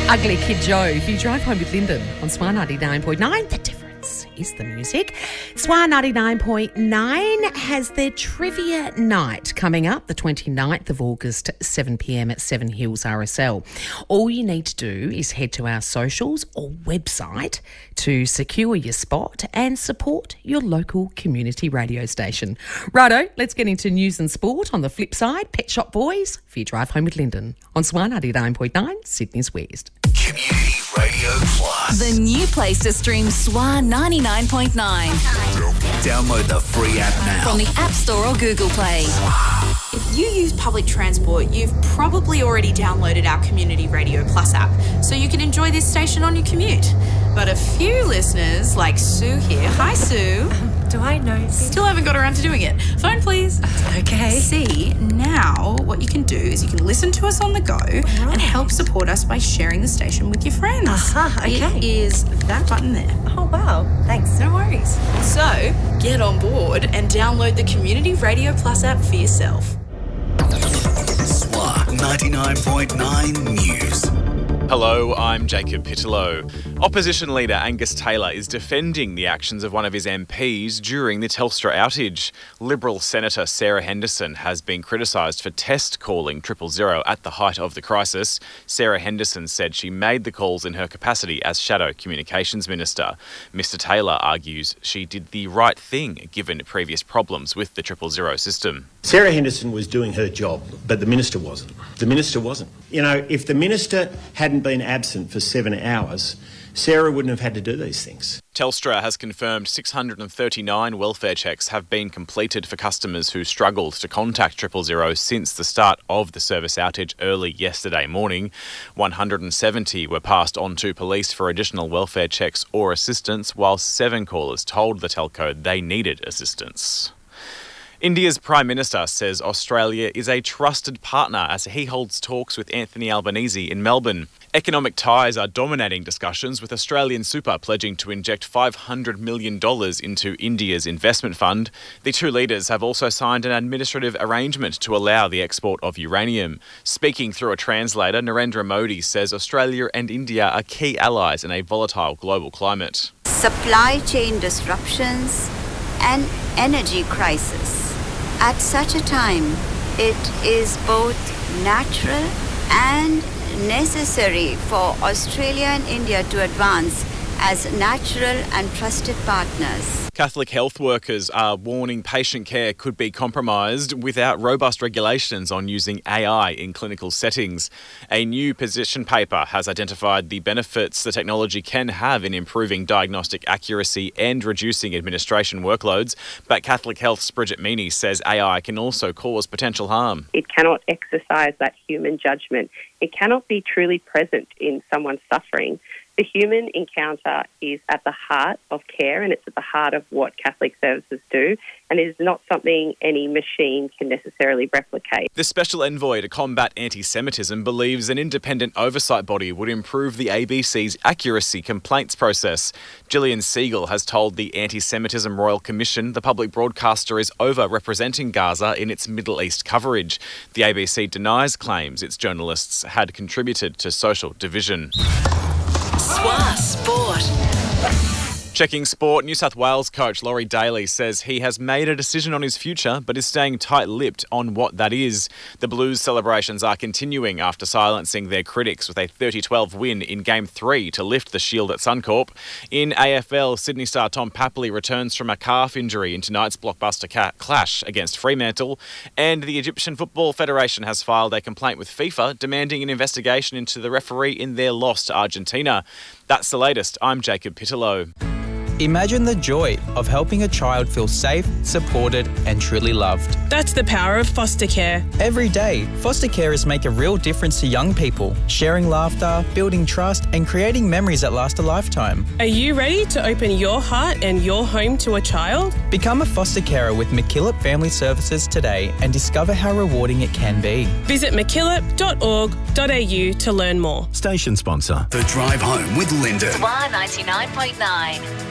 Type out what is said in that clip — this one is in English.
Ugly Kid Joe. If you drive home with Lyndon on Swan 99.9, the difference is the music. Swan 99.9 has their trivia night coming up the 29th of August, 7 p.m. at Seven Hills RSL. All you need to do is head to our socials or website to secure your spot and support your local community radio station. Righto, let's get into news and sport. On the flip side, Pet Shop Boys for your drive home with Lyndon on Swan 99.9, Sydney's West. Community Radio Plus. The new place to stream Swan 99.9. Download the free app now. From the App Store or Google Play. If you use public transport, you've probably already downloaded our Community Radio Plus app, so you can enjoy this station on your commute. But a few listeners, like Sue here, hi Sue. Do I know? Still haven't got around to doing it. Phone please. Okay. See, now what you can do is you can listen to us on the go and help support us by sharing the station with your friends. Okay. It is that button there. Oh, wow. Thanks. No worries. So, get on board and download the Community Radio Plus app for yourself. Swan 99.9 News. Hello, I'm Jacob Pittellow. Opposition leader Angus Taylor is defending the actions of one of his MPs during the Telstra outage. Liberal Senator Sarah Henderson has been criticised for test calling 000 at the height of the crisis. Sarah Henderson said she made the calls in her capacity as Shadow Communications Minister. Mr Taylor argues she did the right thing given previous problems with the 000 system. Sarah Henderson was doing her job, but the Minister wasn't. The Minister wasn't. You know, if the Minister hadn't been absent for 7 hours, Sarah wouldn't have had to do these things. Telstra has confirmed 639 welfare checks have been completed for customers who struggled to contact 000 since the start of the service outage early yesterday morning. 170 were passed on to police for additional welfare checks or assistance, while 7 callers told the telco they needed assistance. India's Prime Minister says Australia is a trusted partner as he holds talks with Anthony Albanese in Melbourne. Economic ties are dominating discussions, with Australian Super pledging to inject $500 million into India's investment fund. The two leaders have also signed an administrative arrangement to allow the export of uranium. Speaking through a translator, Narendra Modi says Australia and India are key allies in a volatile global climate. Supply chain disruptions and energy crisis. At such a time, it is both natural and necessary for Australia and India to advance as natural and trusted partners. Catholic health workers are warning patient care could be compromised without robust regulations on using AI in clinical settings. A new position paper has identified the benefits the technology can have in improving diagnostic accuracy and reducing administration workloads. But Catholic Health's Bridget Meany says AI can also cause potential harm. It cannot exercise that human judgment. It cannot be truly present in someone's suffering. The human encounter is at the heart of care, and it's at the heart of what Catholic services do, and it is not something any machine can necessarily replicate. The Special Envoy to combat anti-Semitism believes an independent oversight body would improve the ABC's accuracy complaints process. Gillian Siegel has told the Anti-Semitism Royal Commission the public broadcaster is over-representing Gaza in its Middle East coverage. The ABC denies claims its journalists had contributed to social division. Swan Sport. Checking sport, New South Wales coach Laurie Daly says he has made a decision on his future but is staying tight-lipped on what that is. The Blues celebrations are continuing after silencing their critics with a 30-12 win in Game 3 to lift the shield at Suncorp. In AFL, Sydney star Tom Papley returns from a calf injury in tonight's blockbuster clash against Fremantle, and the Egyptian Football Federation has filed a complaint with FIFA demanding an investigation into the referee in their loss to Argentina. That's the latest. I'm Jacob Pittellow. Imagine the joy of helping a child feel safe, supported and truly loved. That's the power of foster care. Every day, foster carers make a real difference to young people, sharing laughter, building trust and creating memories that last a lifetime. Are you ready to open your heart and your home to a child? Become a foster carer with MacKillop Family Services today and discover how rewarding it can be. Visit mackillop.org.au to learn more. Station sponsor. The Drive Home with Lyndon. Swan 99.9.